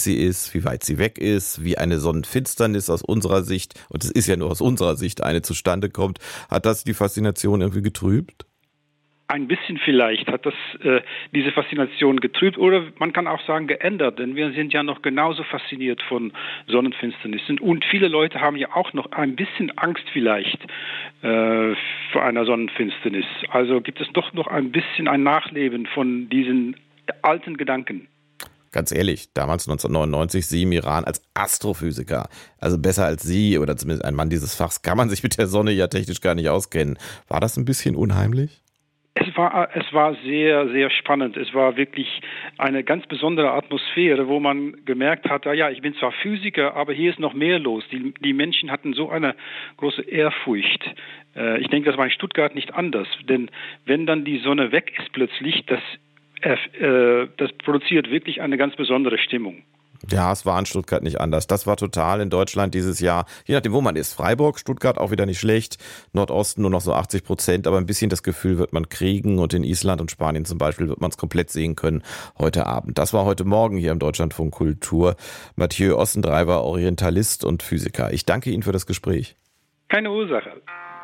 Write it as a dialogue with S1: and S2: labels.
S1: sie ist, wie weit sie weg ist, wie eine Sonnenfinsternis aus unserer Sicht, und es ist ja nur aus unserer Sicht eine, zustande kommt. Hat das die Faszination irgendwie getrübt?
S2: Ein bisschen vielleicht hat das diese Faszination getrübt oder man kann auch sagen geändert, denn wir sind ja noch genauso fasziniert von Sonnenfinsternissen und viele Leute haben ja auch noch ein bisschen Angst vielleicht vor einer Sonnenfinsternis. Also gibt es doch noch ein bisschen ein Nachleben von diesen alten Gedanken.
S1: Ganz ehrlich, damals 1999 Sie im Iran als Astrophysiker. Also besser als Sie oder zumindest ein Mann dieses Fachs kann man sich mit der Sonne ja technisch gar nicht auskennen. War das ein bisschen unheimlich?
S2: Es war sehr, sehr spannend. Es war wirklich eine ganz besondere Atmosphäre, wo man gemerkt hat, ja, ich bin zwar Physiker, aber hier ist noch mehr los. Die Menschen hatten so eine große Ehrfurcht. Ich denke, das war in Stuttgart nicht anders. Denn wenn dann die Sonne weg ist plötzlich, das produziert wirklich eine ganz besondere Stimmung.
S1: Ja, es war in Stuttgart nicht anders. Das war total in Deutschland dieses Jahr. Je nachdem, wo man ist. Freiburg, Stuttgart auch wieder nicht schlecht. Nordosten nur noch so 80%. Aber ein bisschen das Gefühl wird man kriegen. Und in Island und Spanien zum Beispiel wird man es komplett sehen können heute Abend. Das war heute Morgen hier im Deutschlandfunk Kultur. Mathieu Ossendreiber, Orientalist und Physiker. Ich danke Ihnen für das Gespräch.
S2: Keine Ursache.